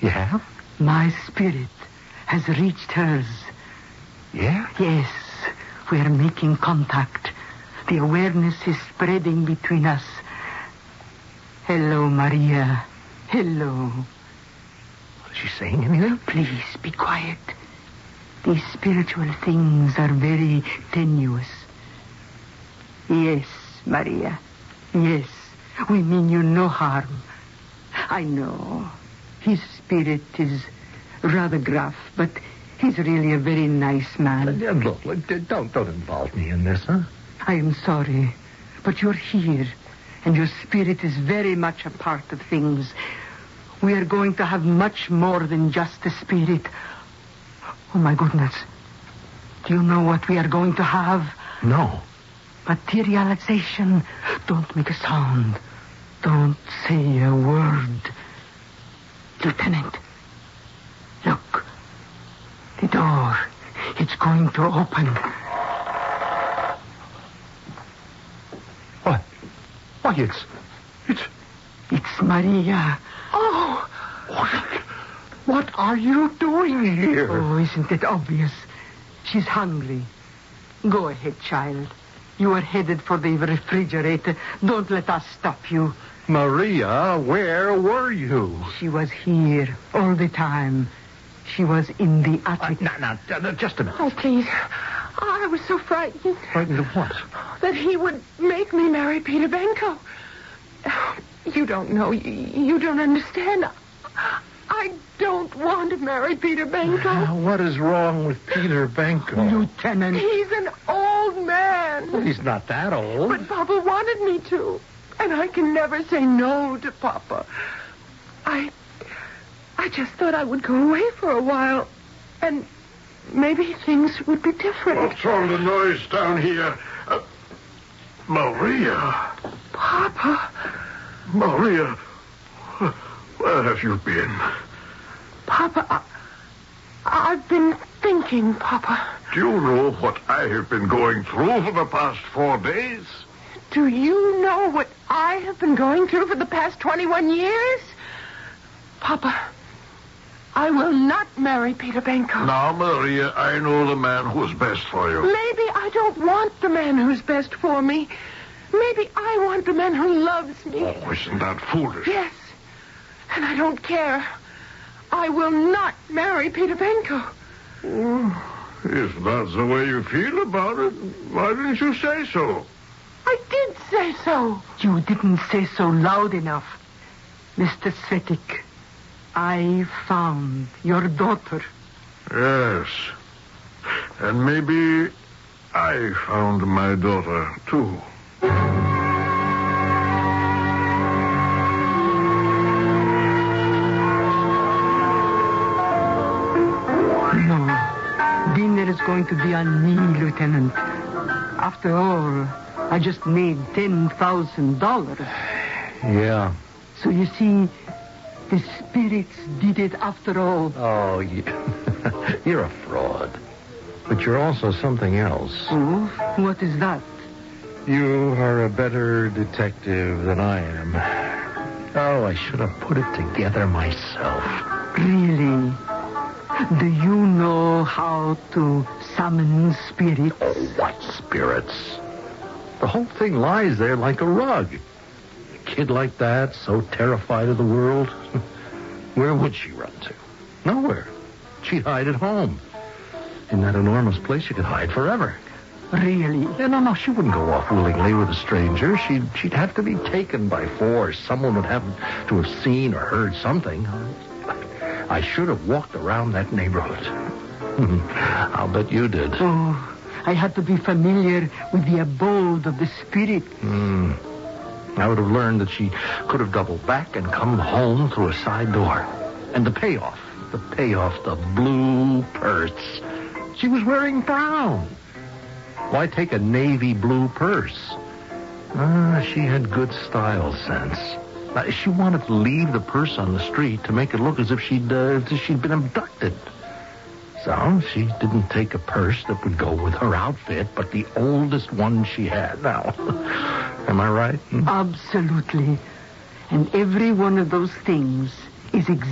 You have? My spirit has reached hers. Yeah? Yes, we are making contact. The awareness is spreading between us. Hello, Maria. Hello. Is she saying anything? Please, be quiet. These spiritual things are very tenuous. Yes, Maria. Yes, we mean you no harm. I know. His spirit is rather gruff, but he's really a very nice man. Look, don't involve me in this, huh? I am sorry, but you're here, and your spirit is very much a part of things. We are going to have much more than just a spirit. Oh, my goodness. Do you know what we are going to have? No. Materialization. Don't make a sound. Don't say a word. Lieutenant, look. The door. It's going to open. What? Why, It's Maria. Oh! What are you doing here? Oh, isn't it obvious? She's hungry. Go ahead, child. You are headed for the refrigerator. Don't let us stop you. Maria, where were you? She was here all the time. She was in the attic. Now, just a minute. Oh, please. I was so frightened. Frightened of what? That he would make me marry Peter Benko. You don't know. You don't understand. I don't want to marry Peter Benko. What is wrong with Peter Benko? Lieutenant. He's an old man. Well, he's not that old. But Papa wanted me to. And I can never say no to Papa. I just thought I would go away for a while. And maybe things would be different. What's all the noise down here? Maria. Papa. Maria. Where have you been? Papa, I've been thinking, Papa. Do you know what I have been going through for the past 4 days? Do you know what I have been going through for the past 21 years? Papa, I will not marry Peter Benko. Now, Maria, I know the man who's best for you. Maybe I don't want the man who's best for me. Maybe I want the man who loves me. Oh, isn't that foolish? Yes, and I don't care. I will not marry Peter Benko. If that's the way you feel about it, why didn't you say so? I did say so. You didn't say so loud enough. Mr. Svetik, I found your daughter. Yes. And maybe I found my daughter, too. No. Dinner is going to be on me, Lieutenant. After all, I just made $10,000. Yeah. So you see, the spirits did it after all. Oh, you're a fraud. But you're also something else. Oh, what is that? You are a better detective than I am. Oh, I should have put it together myself. Really? Do you know how to summon spirits? Oh, what spirits? The whole thing lies there like a rug. A kid like that, so terrified of the world, where would she run to? Nowhere. She'd hide at home. In that enormous place, she could hide forever. Really? Yeah, no, she wouldn't go off willingly with a stranger. She'd have to be taken by force. Someone would have to have seen or heard something. I should have walked around that neighborhood. I'll bet you did. Oh, I had to be familiar with the abode of the spirit. I would have learned that she could have doubled back and come home through a side door. And the payoff, the blue purse. She was wearing brown. Why take a navy blue purse? She had good style sense. She wanted to leave the purse on the street to make it look as if she'd been abducted. So she didn't take a purse that would go with her outfit, but the oldest one she had. Now, am I right? Absolutely. And every one of those things is